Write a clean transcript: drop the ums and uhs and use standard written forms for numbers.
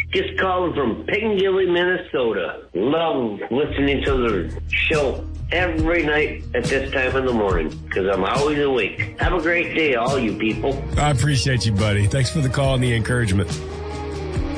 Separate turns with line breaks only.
Just calling from Piccadilly, Minnesota. Love listening to the show every night at this time in the morning because I'm always awake. Have a great day, all you people.
I appreciate you, buddy. Thanks for the call and the encouragement.